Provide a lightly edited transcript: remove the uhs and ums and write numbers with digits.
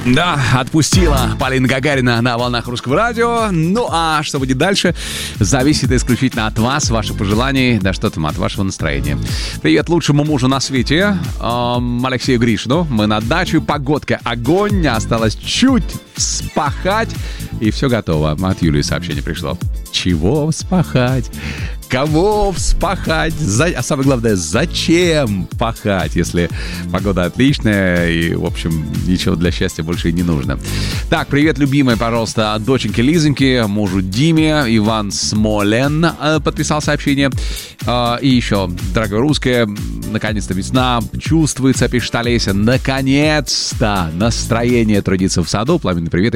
Да, отпустила Полина Гагарина на волнах Русского радио. Ну, а что будет дальше, зависит исключительно от вас, ваших пожеланий, да что там, от вашего настроения. Привет лучшему мужу на свете, Алексею Гришину. Мы на даче, погодка огонь, осталось чуть вспахать, и все готово. От Юлии сообщение пришло. Чего вспахать? Кого вспахать? А самое главное, зачем пахать, если погода отличная и, в общем, ничего для счастья больше и не нужно. Так, привет, любимая, пожалуйста, от доченьки Лизоньки, мужу Диме, Иван Смолен подписал сообщение. И еще, дорогая русская, наконец-то весна чувствуется, пишет Олеся. Наконец-то настроение трудиться в саду. Пламенный привет.